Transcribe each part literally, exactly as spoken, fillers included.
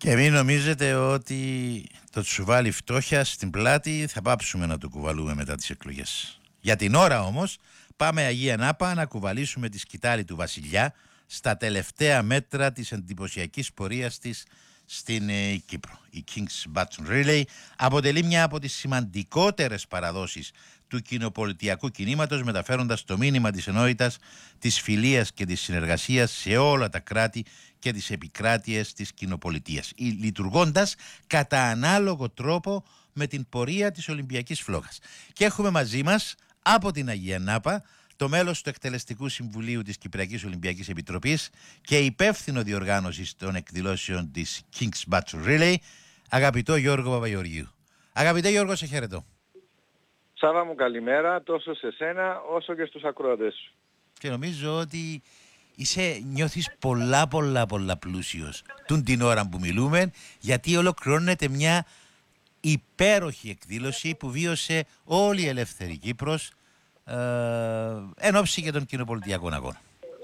Και μην νομίζετε ότι το τσουβάλι φτώχεια στην πλάτη θα πάψουμε να το κουβαλούμε μετά τις εκλογές. Για την ώρα όμως πάμε Αγία Νάπα να κουβαλήσουμε τη σκητάλη του βασιλιά στα τελευταία μέτρα της εντυπωσιακής πορείας της στην ε, Κύπρο. Η King's Baton Relay αποτελεί μια από τις σημαντικότερες παραδόσεις του κοινοπολιτιακού κινήματος, μεταφέροντας το μήνυμα της ενότητας, της φιλίας και της συνεργασίας σε όλα τα κράτη και τις επικράτειες της κοινοπολιτείας, λειτουργώντας κατά ανάλογο τρόπο με την πορεία της Ολυμπιακής Φλόγας. Και έχουμε μαζί μας από την Αγία Νάπα το μέλος του Εκτελεστικού Συμβουλίου της Κυπριακής Ολυμπιακής Επιτροπής και υπεύθυνο διοργάνωσης των εκδηλώσεων της King's Baton Relay, αγαπητό Γιώργο Παπαγεωργίου. Αγαπητέ Γιώργο, σε χαιρετώ. Σάβα μου, καλημέρα τόσο σε σένα όσο και στους ακροατές σου. Και νομίζω ότι είσαι, νιώθεις πολλά πολλά πολλά πλούσιος τούν την ώρα που μιλούμε, γιατί ολοκληρώνεται μια υπέροχη εκδήλωση που βίωσε όλη η ελεύθερη Κύπρος ε, εν ώψη και των κοινοπολιτιακών αγώνων.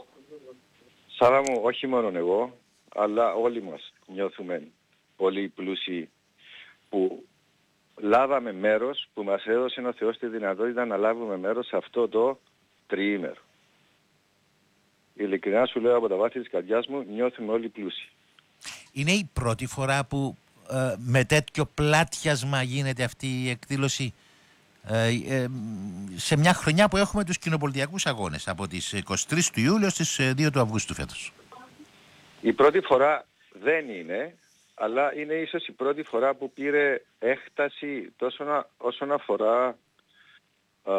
Σάβα μου, όχι μόνο εγώ, αλλά όλοι μας νιώθουμε πολύ πλούσιοι που λάβαμε μέρος, που μας έδωσε ο Θεός τη δυνατότητα να λάβουμε μέρος σε αυτό το τριήμερο. Ειλικρινά σου λέω από τα βάθη της καρδιάς μου, νιώθουμε όλοι πλούσιοι. Είναι η πρώτη φορά που ε, με τέτοιο πλάτιασμα γίνεται αυτή η εκδήλωση ε, ε, σε μια χρονιά που έχουμε τους κοινοπολιτιακούς αγώνες από τις εικοστή τρίτη του Ιούλιο στις δύο του Αυγούστου φέτος. Η πρώτη φορά δεν είναι, αλλά είναι ίσως η πρώτη φορά που πήρε έκταση τόσο να, όσον αφορά α,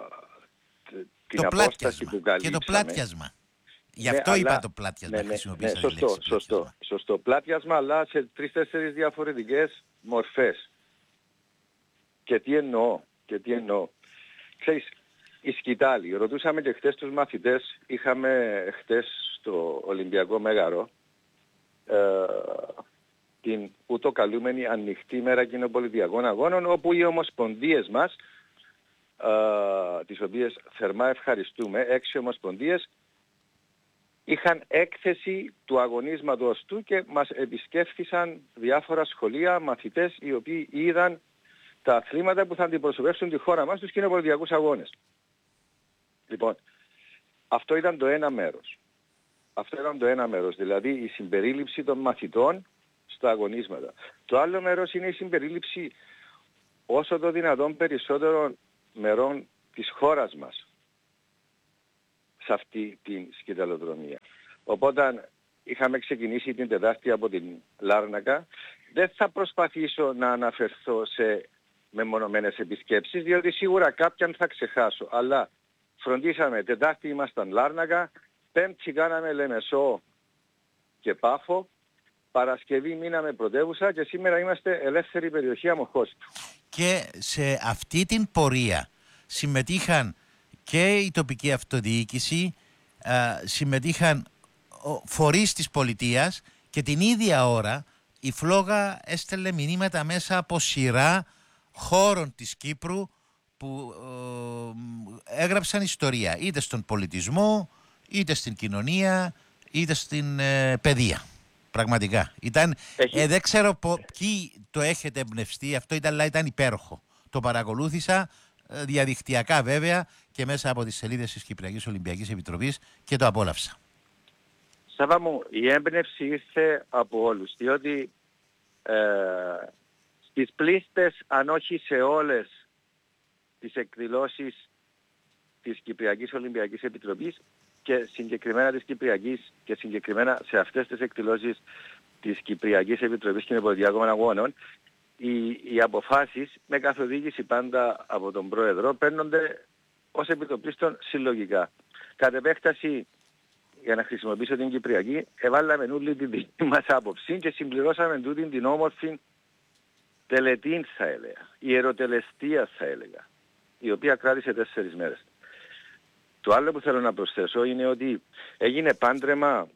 την το απόσταση που καλύψαμε. Και το πλάτιασμα. Γι' αυτό ναι, είπα αλλά, το πλάτιασμα. Ναι, ναι, ναι, ναι, σωστό, σωστό, σωστό. Πλάτιασμα, αλλά σε τρεις-τέσσερις διαφορετικές μορφές. Και τι εννοώ, και τι εννοώ. Ξέρεις, η σκητάλη. Ρωτούσαμε και χτες τους μαθητές, είχαμε χτες στο Ολυμπιακό Μέγαρο, ε, την ούτω καλούμενη ανοιχτή μέρα κοινοπολιτιακών αγώνων, όπου οι ομοσπονδίες μας, ε, τις οποίες θερμά ευχαριστούμε, έξι ομοσπονδίες, είχαν έκθεση του αγωνίσματος του και μας επισκέφθησαν διάφορα σχολεία, μαθητές, οι οποίοι είδαν τα αθλήματα που θα αντιπροσωπεύσουν τη χώρα μας στους κοινοπολιτιακούς αγώνες. Λοιπόν, αυτό ήταν το ένα μέρος. Αυτό ήταν το ένα μέρος, δηλαδή η συμπερίληψη των μαθητών στα αγωνίσματα. Το άλλο μέρος είναι η συμπερίληψη όσο το δυνατόν περισσότερων μερών της χώρας μας σε αυτή την σκηταλοδρομία. Οπότε είχαμε ξεκινήσει την Τετάρτη από την Λάρνακα. Δεν θα προσπαθήσω να αναφερθώ σε μεμονωμένες επισκέψεις, διότι σίγουρα κάποιαν θα ξεχάσω. Αλλά φροντίσαμε, Τετάρτη ήμασταν Λάρνακα, Πέμπτη κάναμε Λεμεσό και Πάφο, Παρασκευή μείναμε Πρωτεύουσα και σήμερα είμαστε ελεύθερη περιοχή Αμοχώστου. Και σε αυτή την πορεία συμμετείχαν και η τοπική αυτοδιοίκηση, α, συμμετείχαν φορείς της πολιτείας και την ίδια ώρα η Φλόγα έστελνε μηνύματα μέσα από σειρά χώρων της Κύπρου που ε, έγραψαν ιστορία είτε στον πολιτισμό, είτε στην κοινωνία, είτε στην ε, παιδεία. Πραγματικά. Ήταν, ε, δεν ξέρω ποιοι το έχετε εμπνευστεί, αυτό ήταν, αλλά ήταν υπέροχο. Το παρακολούθησα ε, διαδικτυακά βέβαια και μέσα από τις σελίδες της Κυπριακής Ολυμπιακής Επιτροπής και το απόλαυσα. Σάβα μου, η έμπνευση ήρθε από όλους, διότι ε, στις πλήστες, αν όχι σε όλες τις εκδηλώσεις της Κυπριακής Ολυμπιακής Επιτροπής και συγκεκριμένα της Κυπριακής και συγκεκριμένα σε αυτές τις εκδηλώσεις της Κυπριακής Επιτροπής Κοινοπολιτιακών Αγώνων, οι, οι αποφάσεις με καθοδήγηση πάντα από τον Πρόεδρο παίρνονται ως επιτοπλίστων συλλογικά. Κατ' επέκταση, για να χρησιμοποιήσω την Κυπριακή, εβάλαμε όλη την δική μας άποψη και συμπληρώσαμε τούτη την όμορφη τελετήν, θα έλεγα, ιεροτελεστία θα έλεγα, η οποία κράτησε τέσσερις μέρες. Το άλλο που θέλω να προσθέσω είναι ότι έγινε πάντρεμα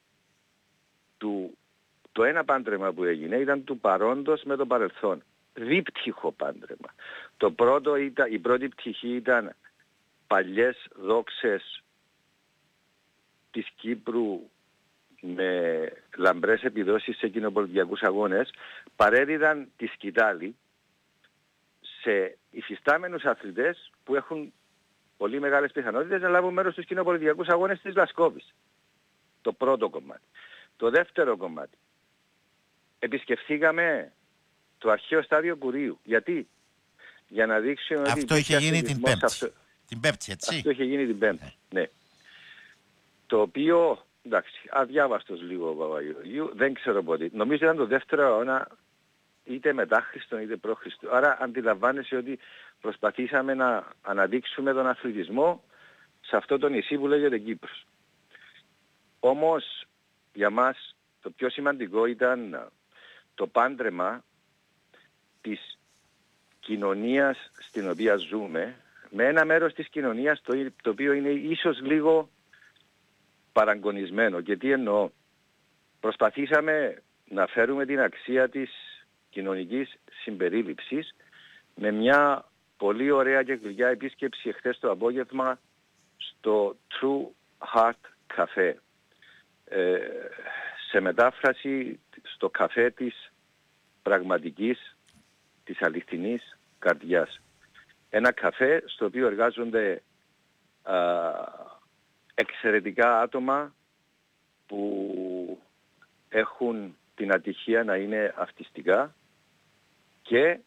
του, το ένα πάντρεμα που έγινε ήταν του παρόντος με το παρελθόν. Δίπτυχο πάντρεμα. Το πρώτο ήταν, η πρώτη πτυχή ήταν παλιές δόξες της Κύπρου με λαμπρές επιδόσεις σε κοινοπολιτιακούς αγώνες, παρέδιδαν τη σκητάλη σε υφιστάμενους αθλητές που έχουν πολύ μεγάλες πιθανότητες να λάβουν μέρος στους κοινοπολιτιακούς αγώνες της Γλασκόβης. Το πρώτο κομμάτι. Το δεύτερο κομμάτι. Επισκεφθήκαμε το αρχαίο στάδιο Κουρίου. Γιατί? Για να δείξουμε ότι... Αυτό είχε γίνει την Πέμπτη. Αυτό... Την Πέμπτη, έτσι. Αυτό είχε γίνει την Πέμπτη, ναι. ναι. Το οποίο, εντάξει, αδιάβαστος λίγο ο Παπαγεωργίου, δεν ξέρω πότε. Νομίζω ήταν το δεύτερο αιώνα, είτε μετά Χριστόν είτε προ Χριστόν. Άρα αντιλαμβάνεσαι ότι προσπαθήσαμε να αναδείξουμε τον αθλητισμό σε αυτό το νησί που λέγεται Κύπρος. Όμως για μας το πιο σημαντικό ήταν το πάντρεμα της κοινωνίας στην οποία ζούμε με ένα μέρος της κοινωνίας το, το οποίο είναι ίσως λίγο παραγκονισμένο. Και τι εννοώ? Προσπαθήσαμε να φέρουμε την αξία της κοινωνικής συμπερίληψης με μια πολύ ωραία και γλυκιά επίσκεψη εχθές το απόγευμα στο True Heart Cafe. Ε, σε μετάφραση στο καφέ της πραγματικής, της αληθινής καρδιάς. Ένα καφέ στο οποίο εργάζονται α, εξαιρετικά άτομα που έχουν την ατυχία να είναι αυτιστικά και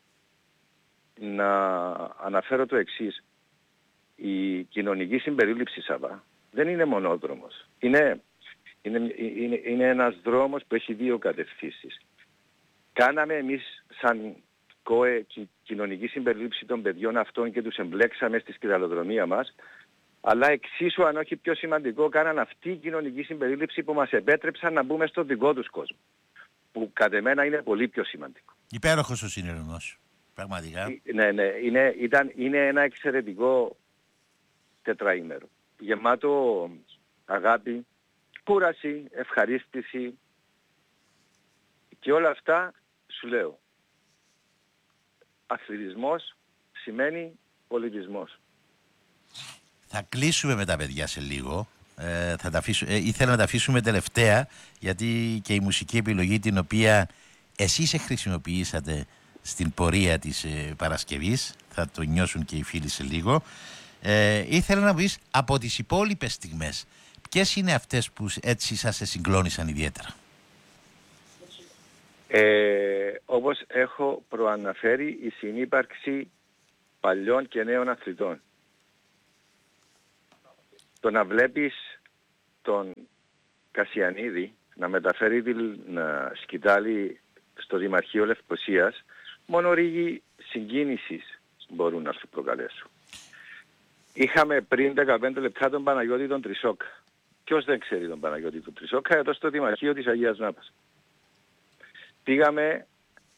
να αναφέρω το εξής. Η κοινωνική συμπερίληψη, Σαββά, δεν είναι μονόδρομος. Είναι, είναι, είναι, είναι ένας δρόμος που έχει δύο κατευθύνσεις. Κάναμε εμείς σαν ΚΟΕ κοινωνική συμπερίληψη των παιδιών αυτών και τους εμπλέξαμε στη σκηταλοδρομία μας, αλλά εξίσου αν όχι πιο σημαντικό κάναν αυτή η κοινωνική συμπερίληψη που μας επέτρεψαν να μπούμε στον δικό τους κόσμο, που κατ' εμένα είναι πολύ πιο σημαντικό. Υπέροχος ο συνειρμός, πραγματικά. Ναι, ναι, είναι, ήταν, είναι ένα εξαιρετικό τετραήμερο, γεμάτο αγάπη, κούραση, ευχαρίστηση και όλα αυτά σου λέω. Αθλητισμός σημαίνει πολιτισμός. Θα κλείσουμε με τα παιδιά σε λίγο. Ε, θα τα αφήσω, ε, ήθελα να τα αφήσουμε τελευταία, γιατί και η μουσική επιλογή την οποία εσείς χρησιμοποιήσατε στην πορεία της ε, Παρασκευής, θα το νιώσουν και οι φίλοι σε λίγο. Ε, ήθελα να πεις από τις υπόλοιπες στιγμές, ποιες είναι αυτές που έτσι σας συγκλώνησαν ιδιαίτερα? Ε, όπως έχω προαναφέρει, η συνύπαρξη παλιών και νέων αθλητών. Το να βλέπεις τον Κασιανίδη να μεταφέρει την σκητάλη στο Δημαρχείο Λευκωσίας, μόνο ρίγοι συγκίνησης μπορούν να σου προκαλέσουν. Είχαμε πριν δεκαπέντε λεπτά τον Παναγιώτη τον Τρισόκα. Ποιος δεν ξέρει τον Παναγιώτη τον Τρισόκα? Εδώ στο Δημαρχείο της Αγίας Νάπας. Πήγαμε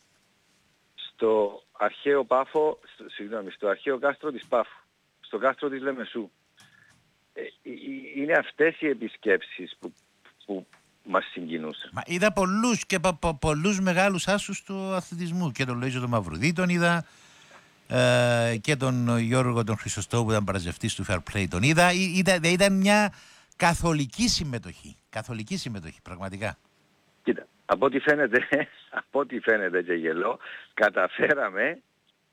στο αρχαίο Πάφο, στο, συγγνώμη, στο αρχαίο κάστρο της Πάφου, στο κάστρο της Λεμεσού. Ε, είναι αυτές οι επισκέψεις που, που μας συγκινούσαν. Μα είδα πολλούς και πο, πο, πολλούς μεγάλους άσους του αθλητισμού. Και τον Λοΐζο τον Μαυρουδί τον είδα, ε, και τον Γιώργο τον Χρυσοστό που ήταν παραζευτής του Fair Play τον είδα. Ήταν, ήταν μια καθολική συμμετοχή. Καθολική συμμετοχή, πραγματικά. Κοίτα, από ό,τι φαίνεται, από ό,τι φαίνεται και γελώ, καταφέραμε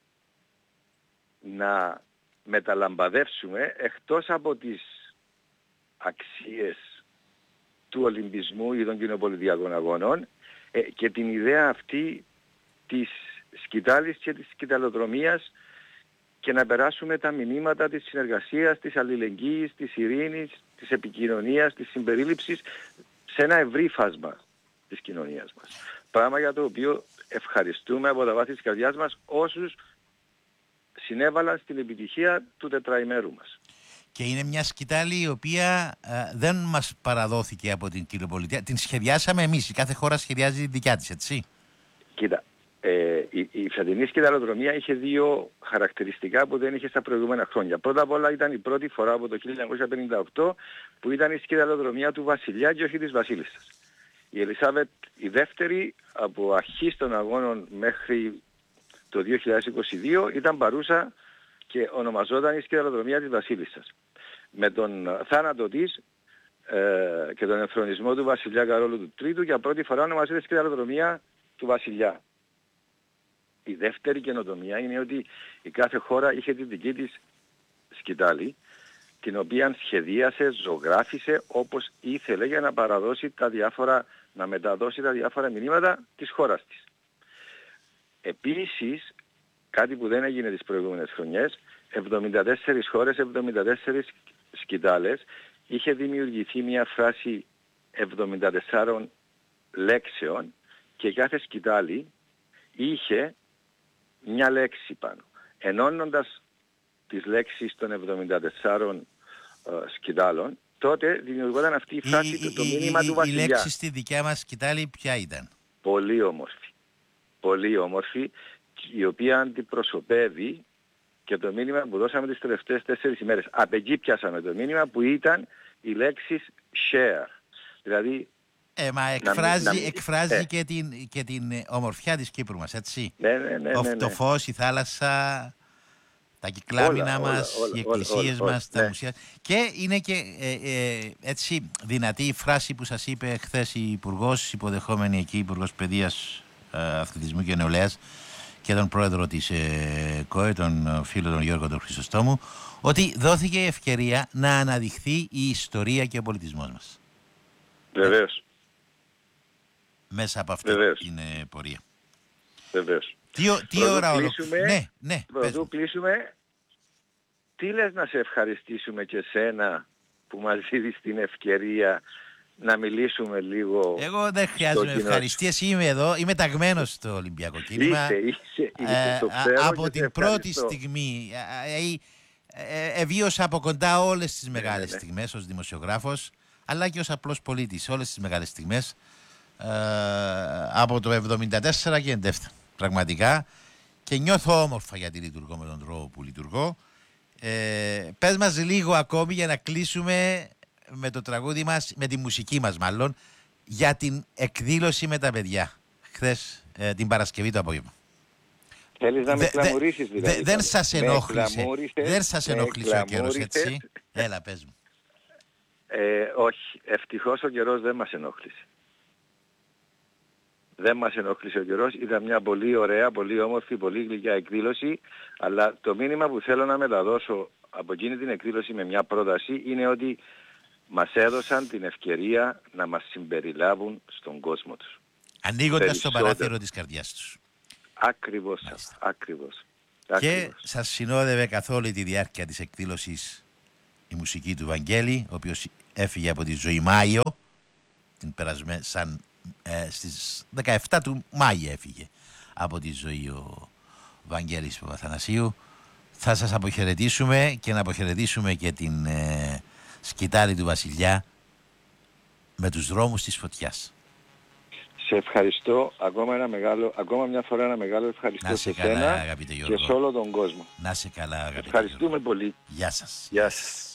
να μεταλαμπαδεύσουμε εκτός από τις αξίες του Ολυμπισμού ή των κοινοπολιτιακών αγώνων ε, και την ιδέα αυτή της σκητάλης και της σκηταλοδρομίας και να περάσουμε τα μηνύματα της συνεργασίας, της αλληλεγγύης, της ειρήνης, της επικοινωνίας, της συμπερίληψης σε ένα ευρύ φάσμα της κοινωνίας μας. Πράγμα για το οποίο ευχαριστούμε από τα βάθη της καρδιάς μας όσους συνέβαλαν στην επιτυχία του τετραημέρου μας. Και είναι μια σκητάλη η οποία ε, δεν μας παραδόθηκε από την κοινοπολιτεία. Την σχεδιάσαμε εμείς. Η κάθε χώρα σχεδιάζει τη δικιά της, έτσι. Κοίτα, ε, η, η φετινή σκηταλοδρομία είχε δύο χαρακτηριστικά που δεν είχε στα προηγούμενα χρόνια. Πρώτα απ' όλα ήταν η πρώτη φορά από το χίλια εννιακόσια πενήντα οκτώ που ήταν η σκηταλοδρομία του Βασιλιά και όχι της Βασίλισσας. Η Ελισάβετ η δεύτερη από αρχής των αγώνων μέχρι το δύο χιλιάδες είκοσι δύο ήταν παρούσα και ονομαζόταν η σκηταλοδρομία της Βασίλισσας. Με τον θάνατο της ε, και τον ενθρονισμό του βασιλιά Καρόλου του Τρίτου, για πρώτη φορά ονομάζεται σκηταλοδρομία του βασιλιά. Η δεύτερη καινοτομία είναι ότι η κάθε χώρα είχε τη δική της σκητάλη, την οποία σχεδίασε, ζωγράφισε όπως ήθελε για να παραδώσει τα διάφορα, να μεταδώσει τα διάφορα μηνύματα της χώρας της. Επίσης, κάτι που δεν έγινε τις προηγούμενες χρονιές, εβδομήντα τέσσερις χώρες, εβδομήντα τέσσερις σκητάλες, είχε δημιουργηθεί μια φράση εβδομήντα τεσσάρων λέξεων και κάθε σκητάλη είχε μια λέξη πάνω. Ενώνοντας τις λέξεις των εβδομήντα τεσσάρων uh, σκητάλων, τότε δημιουργόταν αυτή η φράση, η, το, το μήνυμα η, του βασιλιά. Η λέξη στη δικιά μας σκητάλη ποια ήταν? Πολύ όμορφη. Πολύ όμορφη, η οποία αντιπροσωπεύει και το μήνυμα που δώσαμε τις τελευταίες τέσσερις ημέρες. Από εκεί πιάσαμε το μήνυμα που ήταν οι λέξεις share. Δηλαδή... Ε, μα εκφράζει, να μην, εκφράζει ε. και, την, και την ομορφιά της Κύπρου μας, έτσι. Ναι, ναι, ναι, Ο, ναι, ναι. Το φως, η θάλασσα, τα κυκλάμινα όλα, μας, όλα, οι όλα, εκκλησίες όλα, μας, όλα, τα ναι. μουσεία. Και είναι και ε, ε, έτσι δυνατή η φράση που σας είπε χθες η Υπουργός, υποδεχόμενη εκεί, Υπουργός Παιδείας, ε, Αθλητισμού και Νεολαίας, και τον πρόεδρο της ε, ΚΟΕ, τον φίλο τον Γιώργο τον Χρυσοστόμου, ότι δόθηκε η ευκαιρία να αναδειχθεί η ιστορία και ο πολιτισμός μας. Βεβαίως. Μέσα από αυτή Βεβαίως. την ε, πορεία. Βεβαίως. Τι, τι ώρα ολοκληρώσουμε. Ναι, ναι. Πρωτού κλείσουμε, τι λες να σε ευχαριστήσουμε και σένα που μας δίδεις την ευκαιρία να μιλήσουμε λίγο. Εγώ δεν χρειάζομαι ευχαριστίες, είμαι εδώ, είμαι ταγμένος στο Ολυμπιακό κίνημα. Είσαι, είσαι, είσαι, ε, το ξέρω από την πρώτη στιγμή ε, ε, εβίωσα από κοντά όλες τις μεγάλες ναι, ναι. στιγμές ως δημοσιογράφος, αλλά και ως απλός πολίτης, όλες τις μεγάλες στιγμές ε, από το εβδομήντα τέσσερα και εντεύθυνα. Πραγματικά, και νιώθω όμορφα γιατί λειτουργώ με τον τρόπο που λειτουργώ. Ε, πες μας λίγο ακόμη για να κλείσουμε με το τραγούδι μας, με τη μουσική μας μάλλον, για την εκδήλωση με τα παιδιά χθες ε, την Παρασκευή το απόγευμα. Θέλεις να με Δε, κλαμουρίσεις δηλαδή? Δε, δεν σας ενόχλησε, δεν σας ενόχλησε ο καιρός, έτσι? Έλα, πες μου. Ε, όχι, ευτυχώς ο καιρός δεν μας ενόχλησε. Δεν μας ενόχλησε ο καιρός, ήταν μια πολύ ωραία, πολύ όμορφη, πολύ γλυκιά εκδήλωση, αλλά το μήνυμα που θέλω να μεταδώσω από εκείνη την εκδήλωση με μια πρόταση είναι ότι μας έδωσαν την ευκαιρία να μας συμπεριλάβουν στον κόσμο τους. Ανοίγοντας το παράθυρο της καρδιάς τους. Ακριβώς, ακριβώς. Και ακριβώς. σας συνόδευε καθ' όλη τη διάρκεια της εκδήλωσης η μουσική του Βαγγέλη, ο οποίος έφυγε από τη ζωή Μάιο, την περασμέ, σαν, ε, στις δεκαεφτά του Μάη έφυγε από τη ζωή ο Βαγγέλης Παπαθανασίου. Θα σας αποχαιρετήσουμε και να αποχαιρετήσουμε και την ε, σκητάλη του Βασιλιά με τους δρόμους της φωτιάς. Σε ευχαριστώ ακόμα, ένα μεγάλο, ακόμα μια φορά ένα μεγάλο ευχαριστώ σε καλά, σένα αγαπητέ Γιώργο, και σε όλο τον κόσμο. Να σε καλά, αγαπητέ Ευχαριστούμε Γιώργο. πολύ. Γεια σας. Γεια σας.